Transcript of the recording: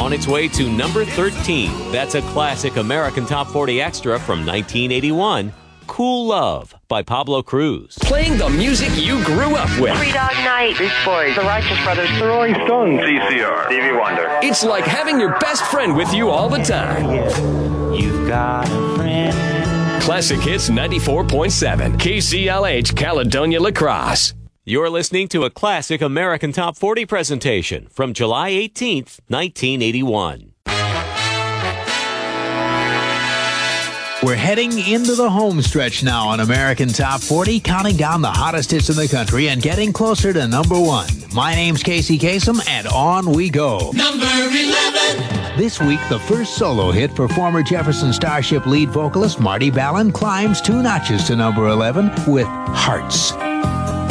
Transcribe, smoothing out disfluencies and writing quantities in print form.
on its way to number 13. That's a classic American Top 40 extra from 1981. Cool Love by Pablo Cruz. Playing the music you grew up with. Three Dog Night, Beach Boys, The Righteous Brothers, The Rolling Stones, CCR, Stevie Wonder. It's like having your best friend with you all the time. You've got a friend. Classic Hits 94.7, KCLH, Caledonia, La Crosse. You're listening to a classic American Top 40 presentation from July 18th, 1981. We're heading into the home stretch now on American Top 40, counting down the hottest hits in the country and getting closer to number 1. My name's Casey Kasem, and on we go. Number 11. This week, the first solo hit for former Jefferson Starship lead vocalist Marty Balin climbs 2 notches to number 11 with Hearts.